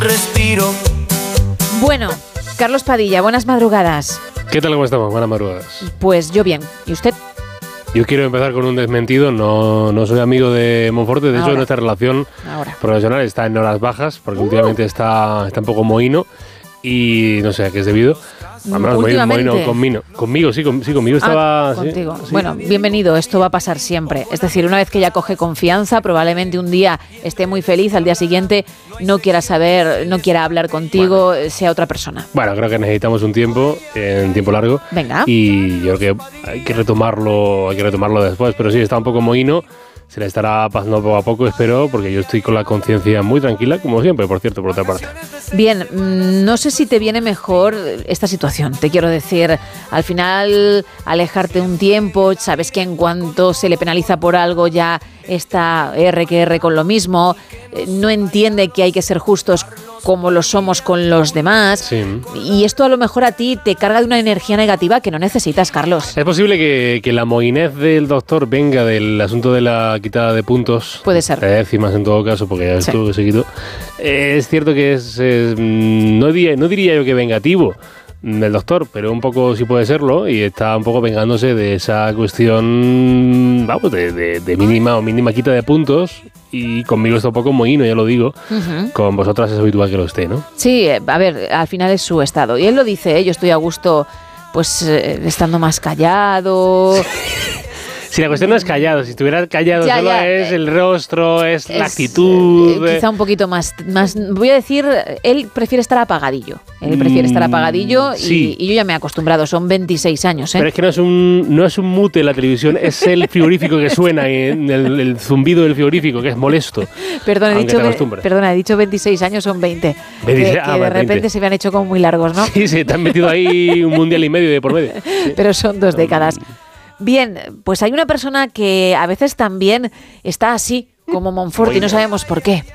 Respiro. Bueno, Carlos Padilla, buenas madrugadas. ¿Qué tal, cómo estamos? Buenas madrugadas. Pues yo bien. ¿Y usted? Yo quiero empezar con un desmentido. No soy amigo de Monforte. De hecho, nuestra relación profesional está en horas bajas, porque últimamente está un poco mohino. Y no sé a qué es debido. Últimamente. Conmigo estaba... Contigo. Sí. Bueno, bienvenido, esto va a pasar siempre. Es decir, una vez que ya coge confianza, probablemente un día esté muy feliz, al día siguiente no quiera saber, no quiera hablar contigo, sea otra persona. Bueno, creo que necesitamos un tiempo largo. Venga. Y yo creo que hay que retomarlo después. Pero sí, está un poco mohino. Se le estará pasando poco a poco, espero, porque yo estoy con la conciencia muy tranquila, como siempre, por cierto, por otra parte. Bien, no sé si te viene mejor esta situación. Te quiero decir, al final, alejarte un tiempo, sabes que en cuanto se le penaliza por algo ya está R que R con lo mismo, no entiende que hay que ser justos como lo somos con los demás. Sí. Y esto a lo mejor a ti te carga de una energía negativa que no necesitas, Carlos. Es posible que la mohinez del doctor venga del asunto de la quitada de puntos. Puede ser. De décimas en todo caso, porque ya estuvo que se quitó. Es cierto que no diría yo que vengativo del doctor, pero un poco sí puede serlo, y está un poco vengándose de esa cuestión, vamos, de mínima quita de puntos. Y conmigo está un poco mohino, ya lo digo. Uh-huh. Con vosotras es habitual que lo esté, ¿no? Sí, a ver, al final es su estado. Y él lo dice, yo estoy a gusto, pues, estando más callado. Si la cuestión no es callado, si estuviera callado es el rostro, es la actitud. Quizá un poquito más, voy a decir, él prefiere estar apagadillo. Sí. Y yo ya me he acostumbrado, son 26 años. Pero es que no es un mute la televisión, es el frigorífico que suena, el zumbido del frigorífico, que es molesto. Perdón, he dicho 26 años, son 20. 26, que de repente 20. Se me han hecho como muy largos, ¿no? Sí, te han metido ahí un mundial y medio de por medio. Sí. Pero son 2 décadas. Bien, pues hay una persona que a veces también está así, como Monforte, y no sabemos por qué.